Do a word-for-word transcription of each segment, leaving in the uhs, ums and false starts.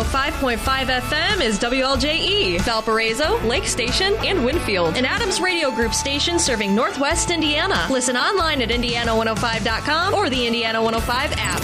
five point five F M is W L J E, Valparaiso, Lake Station, and Winfield. An Adams Radio Group station serving Northwest Indiana. Listen online at Indiana one oh five dot com or the Indiana one oh five app.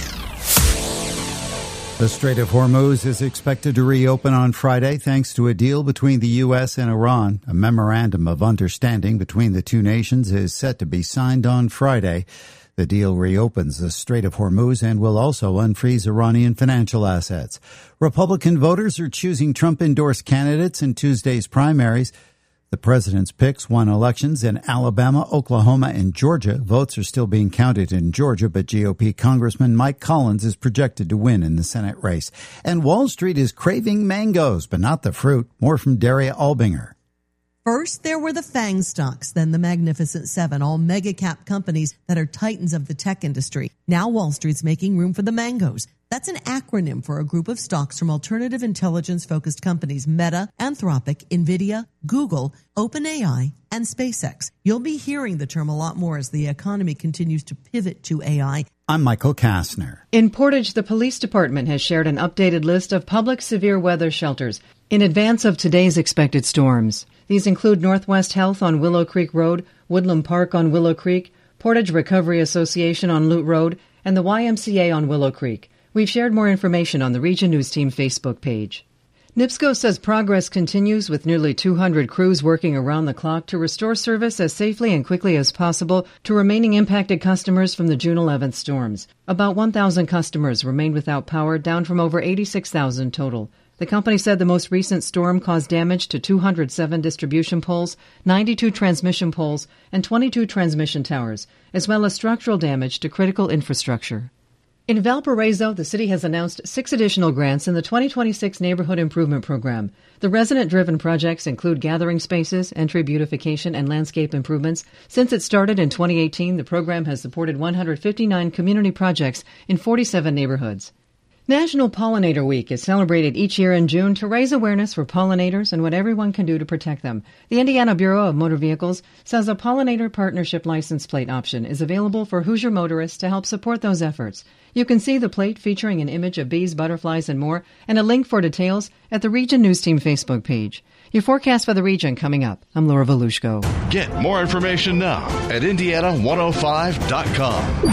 The Strait of Hormuz is expected to reopen on Friday thanks to a deal between the U S and Iran. A memorandum of understanding between the two nations is set to be signed on Friday. The deal reopens the Strait of Hormuz and will also unfreeze Iranian financial assets. Republican voters are choosing Trump-endorsed candidates in Tuesday's primaries. The president's picks won elections in Alabama, Oklahoma, and Georgia. Votes are still being counted in Georgia, but G O P Congressman Mike Collins is projected to win in the Senate race. And Wall Street is craving mangoes, but not the fruit. More from Daria Albinger. First, there were the FANG stocks, then the Magnificent Seven, all mega-cap companies that are titans of the tech industry. Now Wall Street's making room for the mangoes. That's an acronym for a group of stocks from alternative intelligence-focused companies Meta, Anthropic, NVIDIA, Google, OpenAI, and SpaceX. You'll be hearing the term a lot more as the economy continues to pivot to A I. I'm Michael Kastner. In Portage, the police department has shared an updated list of public severe weather shelters in advance of today's expected storms. These include Northwest Health on Willow Creek Road, Woodland Park on Willow Creek, Portage Recovery Association on Lute Road, and the Y M C A on Willow Creek. We've shared more information on the Region News Team Facebook page. NIPSCO says progress continues with nearly two hundred crews working around the clock to restore service as safely and quickly as possible to remaining impacted customers from the June eleventh storms. About one thousand customers remained without power, down from over eighty-six thousand total. The company said the most recent storm caused damage to two hundred seven distribution poles, ninety-two transmission poles, and twenty-two transmission towers, as well as structural damage to critical infrastructure. In Valparaiso, the city has announced six additional grants in the twenty twenty-six Neighborhood Improvement Program. The resident-driven projects include gathering spaces, entry beautification, and landscape improvements. Since it started in twenty eighteen, the program has supported one hundred fifty-nine community projects in forty-seven neighborhoods. National Pollinator Week is celebrated each year in June to raise awareness for pollinators and what everyone can do to protect them. The Indiana Bureau of Motor Vehicles says a pollinator partnership license plate option is available for Hoosier motorists to help support those efforts. You can see the plate featuring an image of bees, butterflies, and more, and a link for details at the Region News Team Facebook page. Your forecast for the region coming up. I'm Laura Volushko. Get more information now at Indiana one oh five dot com.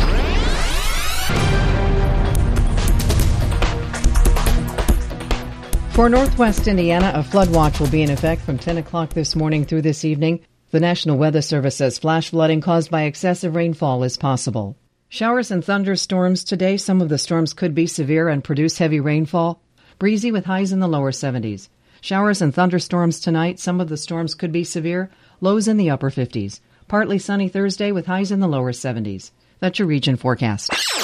For Northwest Indiana, a flood watch will be in effect from ten o'clock this morning through this evening. The National Weather Service says flash flooding caused by excessive rainfall is possible. Showers and thunderstorms today. Some of the storms could be severe and produce heavy rainfall. Breezy with highs in the lower seventies. Showers and thunderstorms tonight. Some of the storms could be severe. Lows in the upper fifties. Partly sunny Thursday with highs in the lower seventies. That's your region forecast.